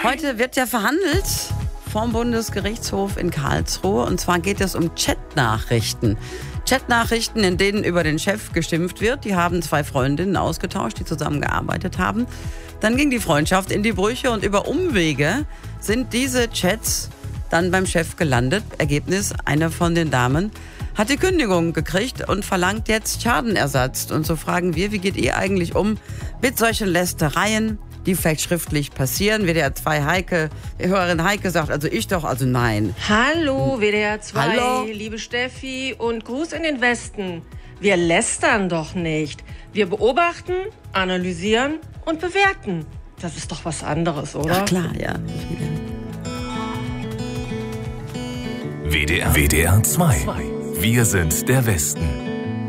Heute wird ja verhandelt vom Bundesgerichtshof in Karlsruhe. Und zwar geht es um Chatnachrichten. Chatnachrichten, in denen über den Chef geschimpft wird. Die haben 2 Freundinnen ausgetauscht, die zusammengearbeitet haben. Dann ging die Freundschaft in die Brüche und über Umwege sind diese Chats dann beim Chef gelandet. Ergebnis, eine von den Damen hat die Kündigung gekriegt und verlangt jetzt Schadenersatz. Und so fragen wir, wie geht ihr eigentlich um mit solchen Lästereien, die vielleicht schriftlich passieren? WDR 2 Heike, Hörerin Heike sagt, also ich doch, also nein. Hallo WDR 2, Hallo. liebe Steffi und Gruß in den Westen. Wir lästern doch nicht. Wir beobachten, analysieren und bewerten. Das ist doch was anderes, oder? Ach klar, ja. WDR 2. Wir sind der Westen.